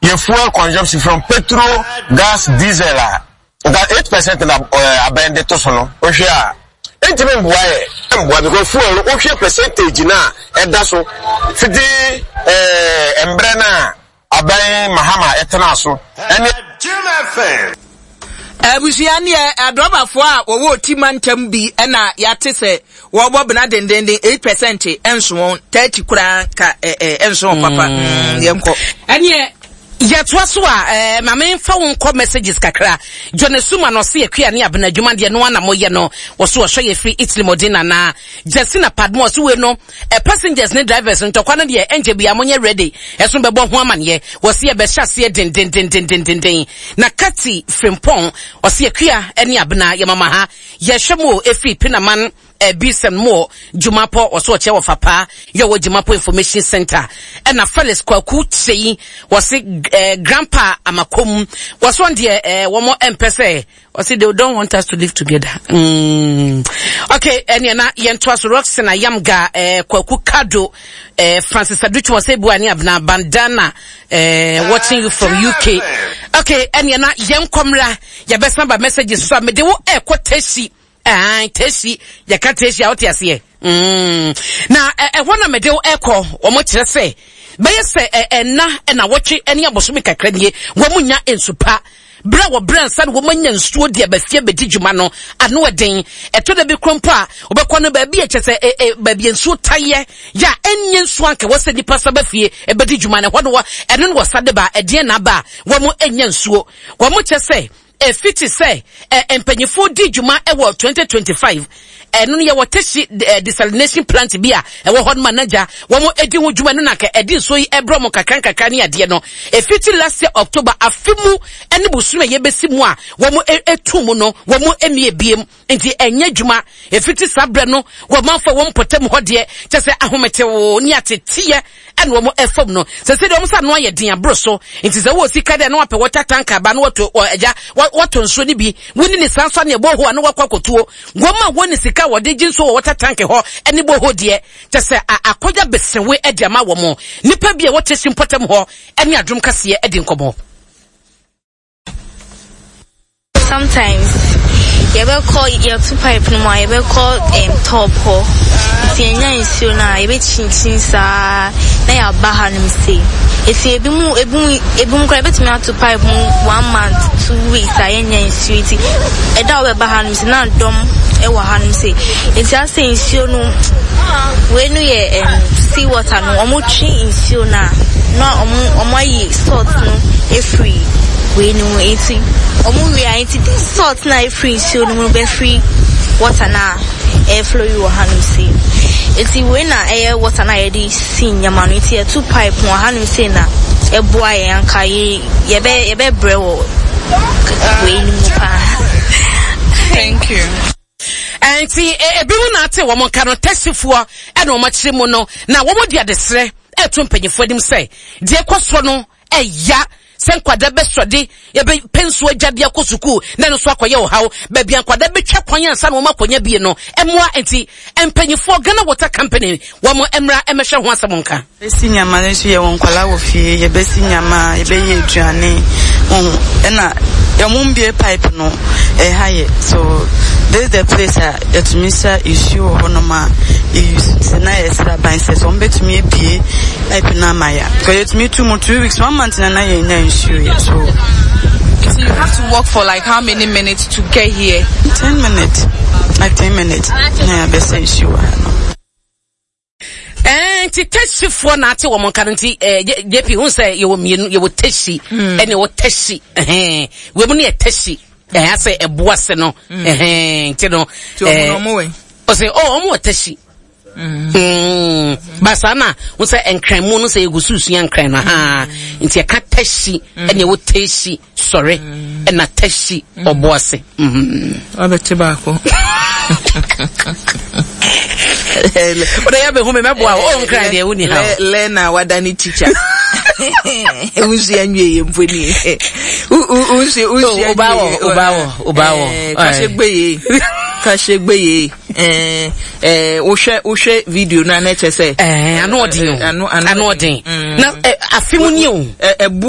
your fuel consumption from petrol, gas, diesel, that 8% na abandoned to sono. Oshia. Entimen boy, because fuel, Oshia percentage na, and that's so. Fidi, Embrana, Abay Mahama, Etanaso, and Jim FM. Busiani adroba fo a wo timantam bi na yate se wo bo bena dendenden 8% enso 30 kura ka enso papa yemko ene yetwa so a mama mfa won call messages kakra Jonesuma no se akua ne abena dwuma de no na moye no wo so hwe ye free Italy modena na Justina Padmo so we no passengers ne drivers ntokwa no de enje bia monye ready eso bebo ho amane wo se be hyase den na Kati Frimpong wo se akua ne abena ye mama ha ye hwemo efi pinaman Bisem more Jumapo or so che of papa your Jumapo Information Center and a fellas kwaku say was it grandpa Amakum was one dear one more empese or say they don't want us to live together. Okay, and you're not Yentuas Rocks and a Yamga kwaku Kado Francis Aduch was a buani abna bandana watching you from UK. Okay, and you're not Yam Komra your best number messages so me they will quotation. Teshi yaka teshi out yase na wana mede eko omo kire se be se na wochi ene abosomi kakra nie womunya ensupa bra wo bra san wo manya nsuo de abafie bedijuma no ano eden eto da be krompo a obekọ no ba bi ekese ba bi nsuo taye ya enye nsuo anka wose nipa sabafie ebedijuma ne hodo eno no wasade ba ede na ba wo mo enye nsuo wo mo kire fiti say empanyefo di djuma ewo 2025 eno ye woteshi desalination plant bia ewo hod manager wo mo edi ho djuma no na ka edi so yi ebro mo kakran ne ade no fiti last year October afimu ene busu ye besimu a wo mo etumu no wo mo emie biem enti enye djuma fiti sabre no wo manfa wo mpotem hode chese ahomete wo ni atetiye ene wo mo efom no se de wo sa no ye din abro so enti se wo sika de no ape water tanker ba no wato eja wato nso ni bi woni ni sanso na ebo ho anu wakwakotuo ngoma woni sika wode jinso wo water tank ho eni bo ho de tese akoja besewe ede ama wo mo nipa bia wote simpotem ho eni adrum kase edi nkomo. Sometimes you ever call your two pipe no more, you ever call top ho tienya nsio na you be chinchin sa na ya baha no mistake. If you ebum kra betimi atu pipe mu 1 month 2 weeks ayenya nsio ti eda we baha no na dom e wa ha no say enti ase nsio no we no ye sea water no omo twi nsio na omo ayi salt no e free we no eti omo we enti this salt na e free nsio no be free water na air flow you ha no say eti we na air water na ye di sin nyama no eti 2 pipe mo ha no say na e boa ye anka ye be brewo we no pa. Thank you. And see, ebimu na ate wo mo ka no testifuo e na wo makire mu no na wo mo dia desre e to mpanyefo dim say de ekoso no eya senkwada besode ye be penso agade akosuku na no so akoye wo hawo ba bia nkwada betwa kwan ansa na wo makonya bie no emoa enti empanyefo Ghana Water Company wo mo emra emehwe ho asem nka besinya mane so ye won kwala wo fie ye besinya ma ye be ye aduane na yamumbie pipe no haye so this is the place that Mr. issue honoma is na extra banses on bet me be pipe na maya because it me 2 weeks 1 month na ye na issue so you have to walk for like how many minutes to get here? 10 minutes like 10 minutes na best issue ti teshi for na ate wo mon kanti JP won say you wo teshi ene wo teshi we mu ne teshi say eboase no ti no o say o mo teshi basana won say enkran mu no say egususu yankran na ha nti e ka teshi ene wo teshi sorry ena teshi oboase abete ba ko Oda ya be home meboa o nkran de woni ha Lena wadani teacher uzi anwe ye mfoni uzi obawo kashegbeye ohwe video na na chese anu odin na afimu ni o